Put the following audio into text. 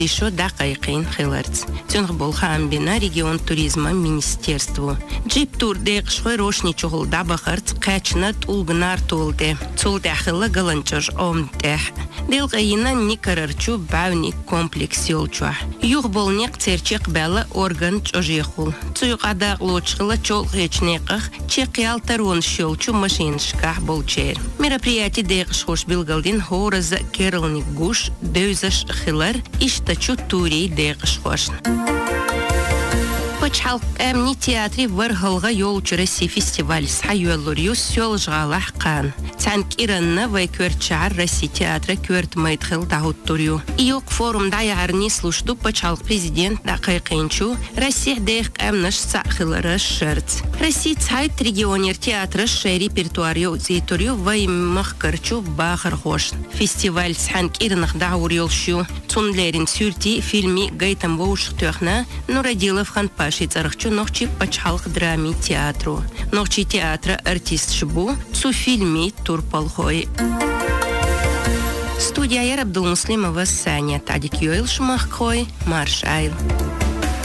Еще дақайқин хиларц. Тюнг болха амбина регион туризма министерству. Джип тур деқшхой рошни чухол дабахарц қачнат улгнар тулде. Цулде ахилла галанчаж омдех. Делгайина никарарчу бавни комплекс ёлчуа. Юг болнеқ церчеқ бәлі орган чожехул. Цуйғада лочхила чол ғечнеқах чеқиал тарон шёлчу машиншках болчер. Мероприятие деқшхош билгалдин хораза керылник гуш дөзаш хилар иштачу турей деқшхошн. Почалк эмни театре варгалга ёлчураси фестиваль схайюаллурью сёл жгалах кан. Цанк иранна вайкверчар Росси театра кверт майтхил дагуттурью. Иёк форум даярни слушду почалк президент дақайқинчу Россия дех эмнаш сахилараш шерц. Россия цайт регионер театра ше репертуарью зейторью ваймахкарчу бахархош. Фестиваль сханк иранах дагурьёлщу цунлерин сюрти фильми гайтам воушхтёхна Нурадилов ханпаш Шицарахчу нохчи почалх драми театру. Нохчи театра артист шибу цу фильми турпалхой. Студия Абдулмуслимова Саня Тадик Йойл Шмаххой Маршайл.